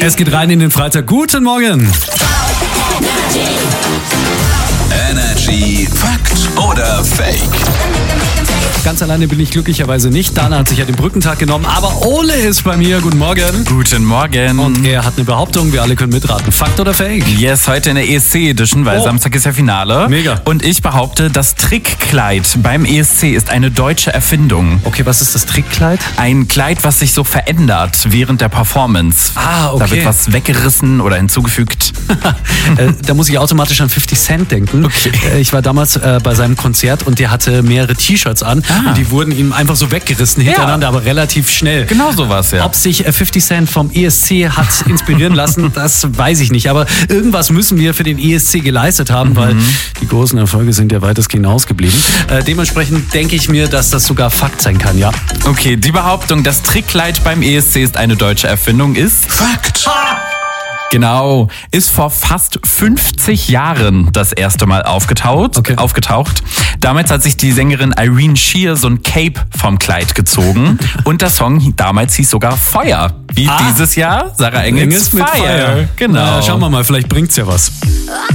Es geht rein in den Freitag. Guten Morgen. Energy Fakt oder Fake? Ganz alleine bin ich glücklicherweise nicht. Dana hat sich ja den Brückentag genommen, aber Ole ist bei mir. Guten Morgen. Guten Morgen. Und er hat eine Behauptung, wir alle können mitraten. Fakt oder Fake? Yes, heute in der ESC-Edition, weil Samstag ist ja Finale. Mega. Und ich behaupte, das Trickkleid beim ESC ist eine deutsche Erfindung. Okay, was ist das Trickkleid? Ein Kleid, was sich so verändert während der Performance. Ah, okay. Da wird was weggerissen oder hinzugefügt. Da muss ich automatisch an 50 Cent denken. Okay. Ich war damals bei seinem Konzert und der hatte mehrere T-Shirts an. Und die wurden ihm einfach so weggerissen hintereinander, aber relativ schnell. Genau sowas, ja. Ob sich 50 Cent vom ESC hat inspirieren lassen, das weiß ich nicht. Aber irgendwas müssen wir für den ESC geleistet haben, weil die großen Erfolge sind ja weitestgehend ausgeblieben. Dementsprechend denke ich mir, dass das sogar Fakt sein kann, ja. Okay, die Behauptung, das Trickkleid beim ESC ist eine deutsche Erfindung, ist Fakt. Genau, ist vor fast 50 Jahren das erste Mal aufgetaucht. Damals hat sich die Sängerin Irene Shear so ein Cape vom Kleid gezogen und der Song damals hieß sogar Feuer. Wie dieses Jahr, Sarah Engels mit Fire. Fire. Genau. Na, schauen wir mal, vielleicht bringt's ja was.